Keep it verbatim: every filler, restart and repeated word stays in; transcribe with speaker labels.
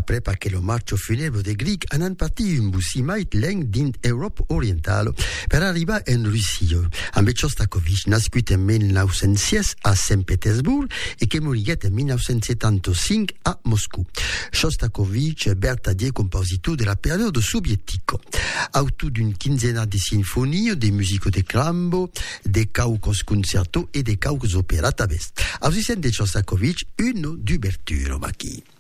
Speaker 1: après perché lo marcio funebre de Grieg hanno partito un bussimait leng din Europa orientale per arrivare in Russia. Amb Shostakovich, nascut en mil nou-cents sis a Saint Petersburg e che moriguet en mil nou-cents settantacinque a Moscou. Shostakovich est bertadier compositeur de la période soviétique. Auteur d'une quinzaine de symphonies, des musiques de Crambo, des caucus concerto et des caucus opéra tabest. Aussicent de Shostakovich, une d'ouverture, Maki.